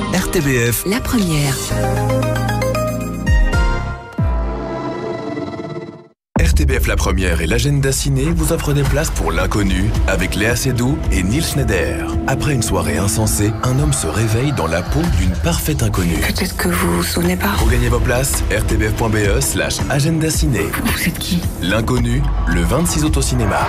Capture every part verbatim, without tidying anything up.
R T B F, la première. R T B F La Première et l'agenda ciné vous offrent des places pour l'inconnu avec Léa Seydoux et Nils Schneider. Après une soirée insensée, un homme se réveille dans la peau d'une parfaite inconnue. Peut-être que vous vous souvenez pas. Pour gagner vos places, r t b f point b e slash agenda ciné. Vous êtes qui? L'inconnu, le vingt-six août au cinéma.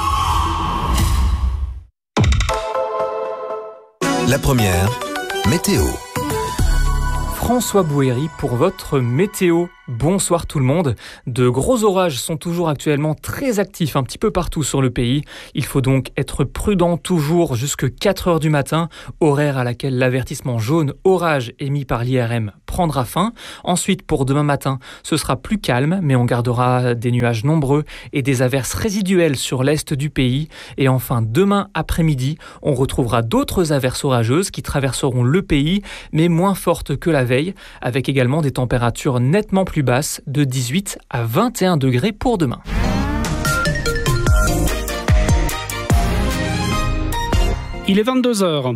La Première, météo. François Bouhéry pour votre météo. Bonsoir tout le monde. De gros orages sont toujours actuellement très actifs un petit peu partout sur le pays. Il faut donc être prudent toujours jusqu'à quatre heures du matin, horaire à laquelle l'avertissement jaune orage émis par l'I R M prendra fin. Ensuite, pour demain matin, ce sera plus calme, mais on gardera des nuages nombreux et des averses résiduelles sur l'est du pays. Et enfin, demain après-midi, on retrouvera d'autres averses orageuses qui traverseront le pays, mais moins fortes que la veille, avec également des températures nettement plus basse de dix-huit à vingt et un degrés pour demain. Il est vingt-deux heures.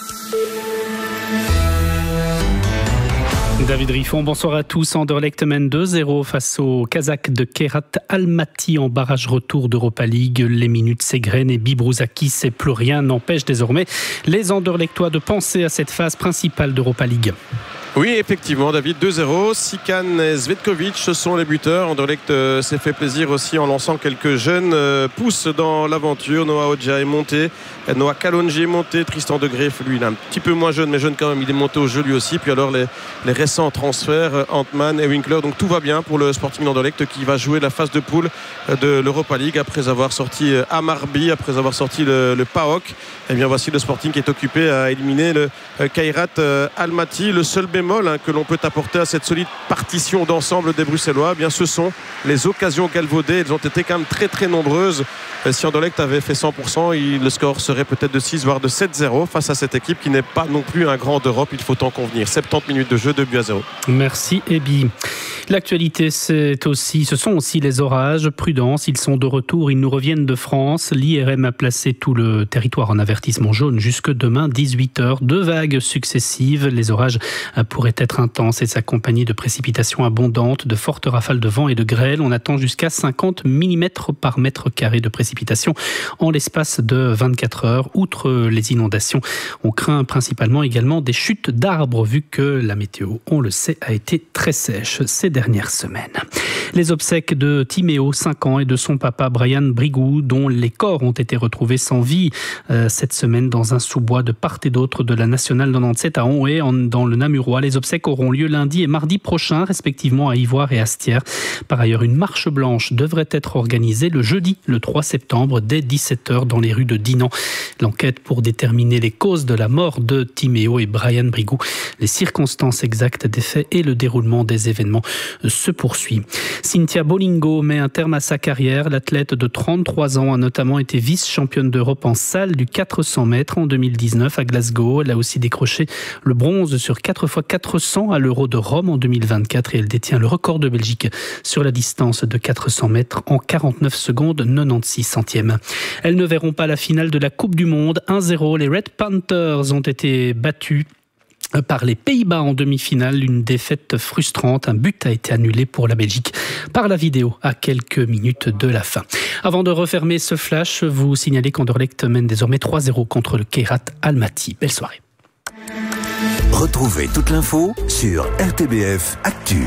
David Riffon, bonsoir à tous. Anderlecht mène deux zéro face aux Kazakhs de Kairat Almaty en barrage retour d'Europa League. Les minutes s'égrènent et Bibrouzakis et plus rien n'empêche désormais les Anderlechtois de penser à cette phase principale d'Europa League. Oui, effectivement, David, deux zéro. Sikan et Zvetkovic, ce sont les buteurs. Anderlecht euh, s'est fait plaisir aussi en lançant quelques jeunes euh, pousses dans l'aventure. Noah Odja est monté, Noah Kalonji est monté, Tristan de Greef, lui, il est un petit peu moins jeune, mais jeune quand même, il est monté au jeu lui aussi. Puis alors les, les récents transferts, euh, Antman et Winkler. Donc tout va bien pour le Sporting Anderlecht qui va jouer la phase de poule de l'Europa League après avoir sorti euh, Amarby, après avoir sorti le, le P A O K. Et bien voici le Sporting qui est occupé à éliminer le euh, Kairat euh, Almaty. Le seul bémol Hein, que l'on peut apporter à cette solide partition d'ensemble des Bruxellois, eh bien ce sont les occasions galvaudées. Elles ont été quand même très très nombreuses. Si Anderlecht avait fait cent pour cent, il, le score serait peut-être de six voire de sept zéro face à cette équipe qui n'est pas non plus un grand d'Europe, il faut en convenir. soixante-dix minutes de jeu, deux buts à zéro. Merci Ebi. L'actualité, c'est aussi, ce sont aussi les orages. Prudence, ils sont de retour, ils nous reviennent de France. L'I R M a placé tout le territoire en avertissement jaune jusque demain dix-huit heures. Deux vagues successives. Les orages pourraient être intenses et s'accompagner de précipitations abondantes, de fortes rafales de vent et de grêle. On attend jusqu'à cinquante millimètres par mètre carré de précipitations en l'espace de vingt-quatre heures. Outre les inondations, on craint principalement également des chutes d'arbres vu que la météo, on le sait, a été très sèche ces dernières semaines. Les obsèques de Timéo, cinq ans, et de son papa Brian Brigou, dont les corps ont été retrouvés sans vie euh, cette semaine dans un sous-bois de part et d'autre de la nationale quatre-vingt-dix-sept à Onhé, dans le Namurois. Les obsèques auront lieu lundi et mardi prochain, respectivement à Ivoire et Astières. Par ailleurs, une marche blanche devrait être organisée le jeudi, le trois septembre, dès dix-sept heures dans les rues de Dinan. L'enquête pour déterminer les causes de la mort de Timéo et Brian Brigou, les circonstances exactes des faits et le déroulement des événements se poursuit. Cynthia Bolingo met un terme à sa carrière. L'athlète de trente-trois ans a notamment été vice-championne d'Europe en salle du quatre cents mètres en deux mille dix-neuf à Glasgow. Elle a aussi décroché le bronze sur quatre fois quatre cents à l'Euro de Rome en deux mille vingt-quatre et elle détient le record de Belgique sur la distance de quatre cents mètres en quarante-neuf secondes quatre-vingt-seize centièmes. Elles ne verront pas la finale de la Coupe du Monde. un zéro, les Red Panthers ont été battus par les Pays-Bas en demi-finale, une défaite frustrante. Un but a été annulé pour la Belgique par la vidéo à quelques minutes de la fin. Avant de refermer ce flash, vous signalez qu'Anderlecht mène désormais trois zéro contre le Kairat Almaty. Belle soirée. Retrouvez toute l'info sur R T B F Actu.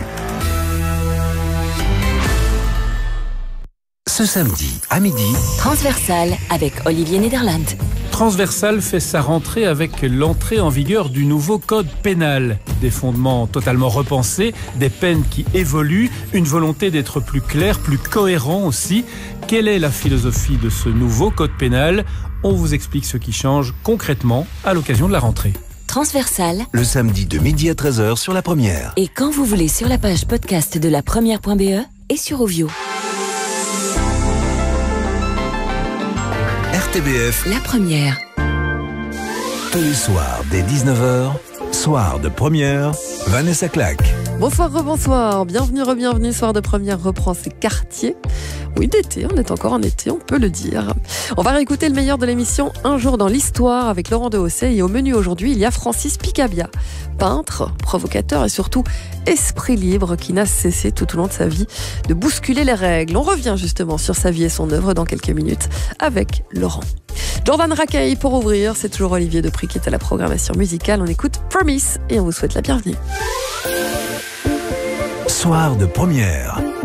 Ce samedi à midi, Transversal avec Olivier Nederland. Transversal fait sa rentrée avec l'entrée en vigueur du nouveau code pénal. Des fondements totalement repensés, des peines qui évoluent, une volonté d'être plus clair, plus cohérent aussi. Quelle est la philosophie de ce nouveau code pénal ? On vous explique ce qui change concrètement à l'occasion de la rentrée. Transversal, le samedi de midi à treize heures sur La Première. Et quand vous voulez sur la page podcast de la première point b e et sur Ovio. R T B F, La Première. Tous les soirs dès dix-neuf heures, soir de première, Vanessa Claque. Bonsoir, rebonsoir, bienvenue, re-bienvenue. Soir de première reprend ses quartiers. Oui, d'été, on est encore en été, on peut le dire. On va réécouter le meilleur de l'émission Un jour dans l'histoire avec Laurent Dehaussay. Et au menu aujourd'hui, il y a Francis Picabia, peintre, provocateur et surtout esprit libre qui n'a cessé tout au long de sa vie de bousculer les règles. On revient justement sur sa vie et son œuvre dans quelques minutes avec Laurent. Jordan Rakei pour ouvrir, c'est toujours Olivier Depris qui est à la programmation musicale. On écoute Promise et on vous souhaite la bienvenue. Soir de première.